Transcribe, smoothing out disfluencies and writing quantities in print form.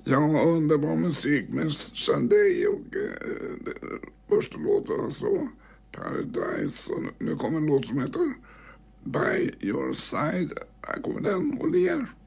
Ja, underbar musik med Shanday och första låten alltså Paradise. Och nu kommer en låt som heter By Your Side. Här kommer den, och ler.